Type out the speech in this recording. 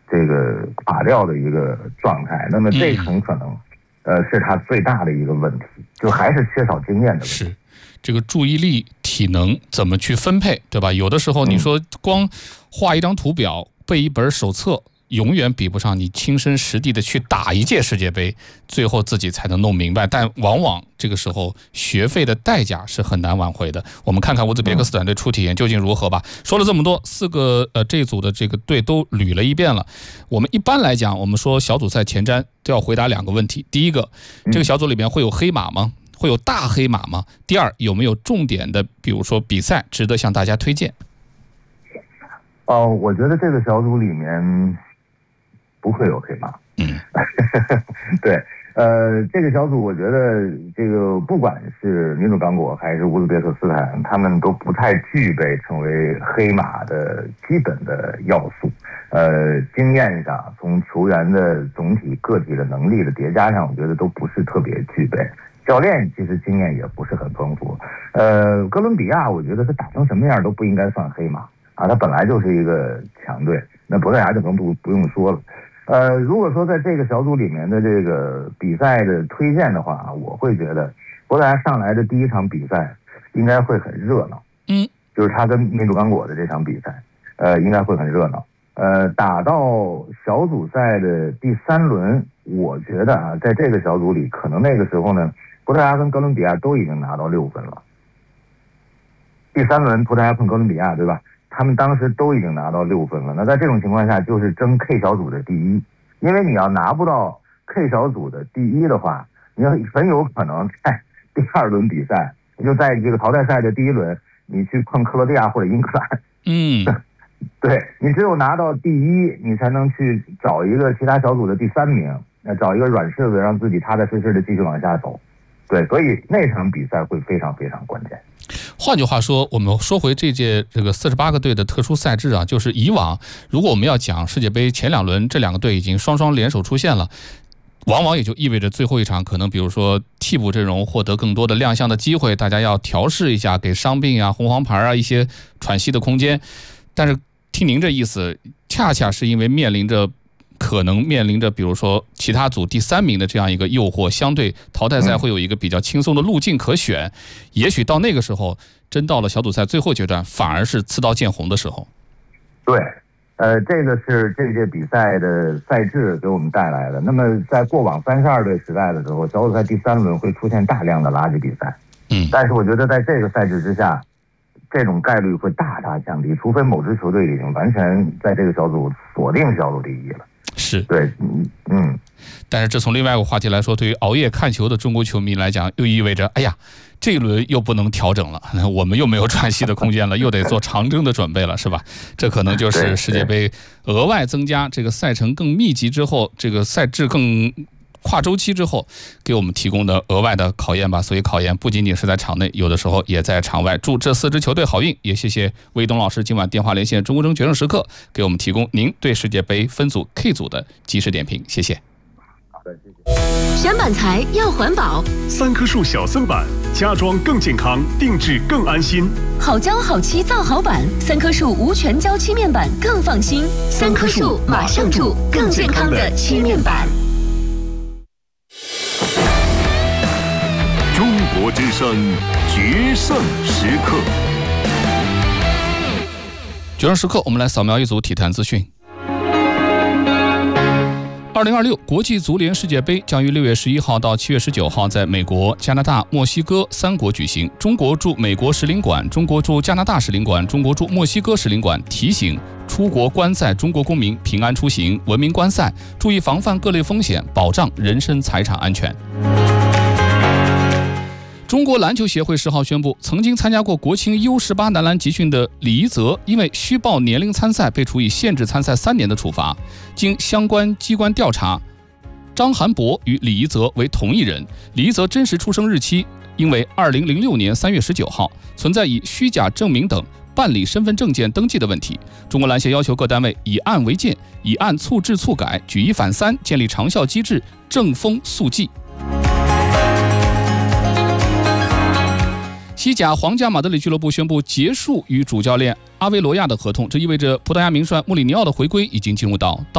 这个垮掉的一个状态。那么这很可能是他最大的一个问题，就还是缺少经验的问题。 是这个注意力、体能怎么去分配，对吧？有的时候你说光画一张图表、背一本手册，永远比不上你亲身实地的去打一届世界杯，最后自己才能弄明白。但往往这个时候学费的代价是很难挽回的。我们看看乌兹别克斯坦队初体验究竟如何吧。说了这么多，4个这一组的这个队都捋了一遍了。我们一般来讲，我们说小组赛前瞻都要回答2个问题：第一个，这个小组里面会有黑马吗？会有大黑马吗？第二，有没有重点的，比如说比赛值得向大家推荐？ 我觉得这个小组里面不会有黑马。对，这个小组我觉得这个不管是民主刚果还是乌兹别克斯坦，他们都不太具备成为黑马的基本的要素。经验上，从球员的总体个体的能力的叠加上，我觉得都不是特别具备。教练其实经验也不是很丰富。哥伦比亚我觉得他打成什么样都不应该算黑马啊，他本来就是一个强队。那葡萄牙就更不用说了。如果说在这个小组里面的这个比赛的推荐的话，我会觉得葡萄牙上来的第一场比赛应该会很热闹。就是他跟民主刚果的这场比赛，应该会很热闹。打到小组赛的第3轮，我觉得啊，在这个小组里，可能那个时候呢，葡萄牙跟哥伦比亚都已经拿到6分了。第3轮葡萄牙碰哥伦比亚，对吧？他们当时都已经拿到6分了。那在这种情况下，就是争 K 小组的第1，因为你要拿不到 K 小组的第1的话，你很有可能在第2轮比赛，就在这个淘汰赛的第1轮，你去碰克罗地亚或者英格兰。对，你只有拿到第1，你才能去找一个其他小组的第3名，找一个软柿子，让自己踏踏实实的继续往下走。对，所以那场比赛会非常非常关键。 换句话说，我们说回这届这个48个队的特殊赛制啊，就是以往如果我们要讲世界杯前2轮这2个队已经双双联手出现了，往往也就意味着最后一场可能比如说替补阵容获得更多的亮相的机会，大家要调试一下，给伤病啊、红黄牌啊一些喘息的空间。但是听您这意思，恰恰是因为可能面临着比如说其他组第3名的这样一个诱惑，相对淘汰赛会有一个比较轻松的路径可选，也许到那个时候真到了小组赛最后阶段，反而是刺刀见红的时候。 对，这个是这届比赛的赛制给我们带来的。那么在过往32队时代的时候，小组赛第3轮会出现大量的垃圾比赛。但是我觉得在这个赛制之下，这种概率会大大降低，除非某支球队已经完全在这个小组锁定小组第1了。 是， 对， 但是这从另外一个话题来说，对于熬夜看球的中国球迷来讲，又意味着，哎呀，这一轮又不能调整了，我们又没有喘息的空间了，又得做长征的准备了，是吧？这可能就是世界杯额外增加这个赛程更密集之后，这个赛制更跨周期之后给我们提供的额外的考验吧。所以考验不仅仅是在场内，有的时候也在场外。祝这4支球队好运，也谢谢魏东老师今晚电话连线中国争决胜时刻，给我们提供您对世界杯分组 K 组的及时点评，谢谢。 好的，谢谢。 选板材要环保 ，3棵树小森板，家装更健康，定制更安心。 好胶好漆造好板，3棵树无全胶漆面板更放心。3棵树马上住，更健康的漆面板。 中国之声决胜时刻， 决胜时刻，我们来扫描一组体坛资讯。2026国际足联世界杯将于6月11号到7月19号在美国、加拿大、墨西哥3国举行。中国驻美国使领馆、中国驻加拿大使领馆、中国驻墨西哥使领馆提醒出国观赛中国公民平安出行、文明观赛，注意防范各类风险，保障人身财产安全。中国篮球协会10号宣布，曾经参加过国青 U18 男篮集训的李一泽，因为虚报年龄参赛，被处以限制参赛3年的处罚。经相关机关调查，张涵博与李一泽为同一人。李一泽真实出生日期因为2006年3月19号，存在以虚假证明等办理身份证件登记的问题。中国篮协要求各单位以案为鉴，以案促治促改，举一反三，建立长效机制，正风肃纪。西甲皇家马德里俱乐部宣布结束与主教练阿维罗亚的合同，这意味着葡萄牙名帅穆里尼奥的回归已经进入到